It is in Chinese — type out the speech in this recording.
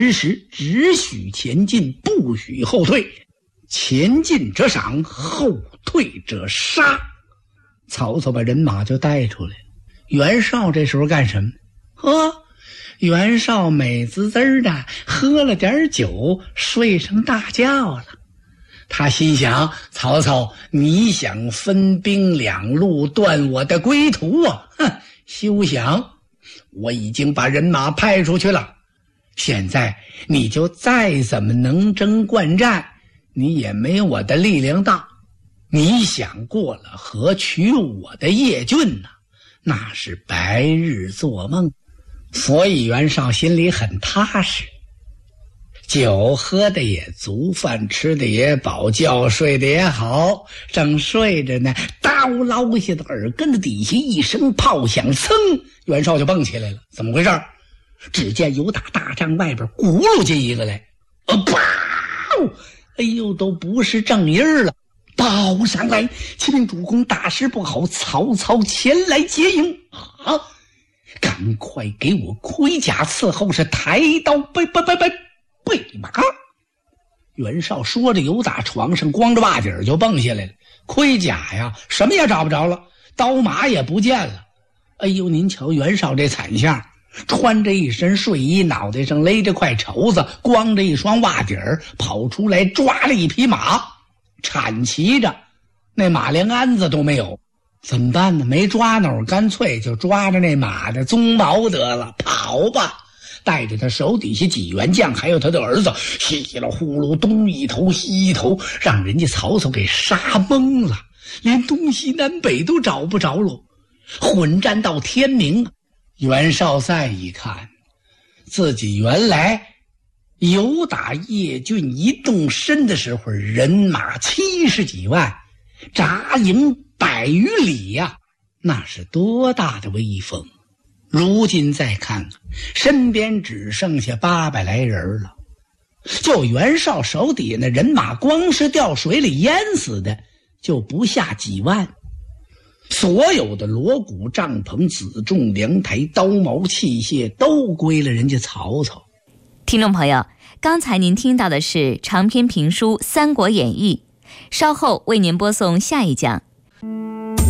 之时，只许前进，不许后退。前进者赏，后退者杀。曹操把人马就带出来了。袁绍这时候干什么？袁绍美滋滋的喝了点酒，睡上大觉了。他心想，曹操，你想分兵两路断我的归途啊？休想！我已经把人马派出去了，现在你就再怎么能征惯战，你也没我的力量大。你想过了河取我的叶郡那是白日做梦。所以袁绍心里很踏实，酒喝的也足，饭吃的也饱，觉睡的也好。正睡着呢，刀捞下的耳根子底下一声炮响，噌，袁绍就蹦起来了。怎么回事？只见由打大帐外边轱辘进一个来，啪！哎呦，都不是正音了。报上来，启禀主公，大事不好，曹操前来接应啊！赶快给我盔甲伺候，是抬刀备马。袁绍说着，由打床上光着袜底就蹦下来了。盔甲呀，什么也找不着了，刀马也不见了。哎呦，您瞧袁绍这惨相，穿着一身睡衣，脑袋上勒着块绸子，光着一双袜底跑出来抓了一匹马，铲骑着，那马连鞍子都没有。怎么办呢？没抓挠，干脆就抓着那马的鬃毛得了，跑吧！带着他手底下几员将，还有他的儿子，稀里呼噜东一头西一头，让人家曹操给杀懵了，连东西南北都找不着喽。混战到天明，袁绍再一看，自己原来由打叶郡一动身的时候，人马70几万，扎营100余里呀，那是多大的威风！如今再看看，身边只剩下800来人了。就袁绍手底下那人马，光是掉水里淹死的就不下几万。所有的锣鼓、帐篷、辎重、粮台、刀矛、器械都归了人家曹操。 听众朋友，刚才您听到的是长篇评书《三国演义》，稍后为您播送下一讲。